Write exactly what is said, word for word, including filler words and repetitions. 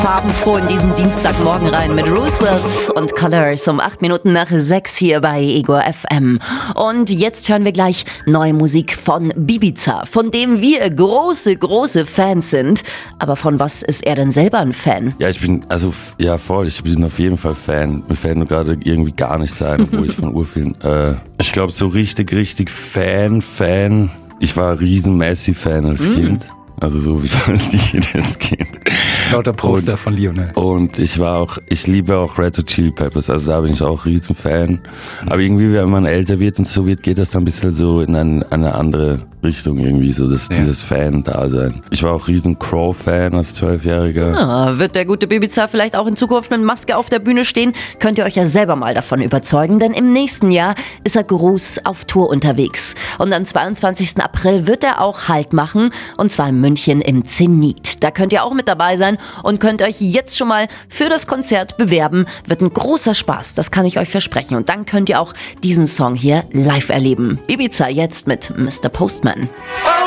Farbenfroh in diesen Dienstagmorgen rein mit Roosevelt und Colors um acht Minuten nach sechs hier bei Ego F M. Und jetzt hören wir gleich neue Musik von Bibiza, von dem wir große, große Fans sind. Aber von was ist er denn selber ein Fan? Ja, ich bin, also, ja voll, ich bin auf jeden Fall Fan. Mir fällt nur gerade irgendwie gar nichts ein, obwohl ich von urvielen, äh, ich glaube so richtig, richtig Fan, Fan. Ich war ein riesen Messi-Fan als mm. Kind. Also so wie fast jedes Kind. Lauter Poster und, von Lionel. Und ich war auch, ich liebe auch Red Hot Chili Peppers, also da bin ich auch riesen Fan. Aber irgendwie, wenn man älter wird und so wird, geht das dann ein bisschen so in eine, eine andere Richtung irgendwie, so das, ja. dieses Fan-Dasein. Ich war auch riesen Crow-Fan als Zwölfjähriger. Ah, wird der gute Bibiza vielleicht auch in Zukunft mit Maske auf der Bühne stehen? Könnt ihr euch ja selber mal davon überzeugen, denn im nächsten Jahr ist er groß auf Tour unterwegs. Und am zweiundzwanzigsten April wird er auch Halt machen, und zwar in München im Zenit. Da könnt ihr auch mit dabei sein und könnt euch jetzt schon mal für das Konzert bewerben. Wird ein großer Spaß, das kann ich euch versprechen. Und dann könnt ihr auch diesen Song hier live erleben. Bibiza jetzt mit Mister Postman.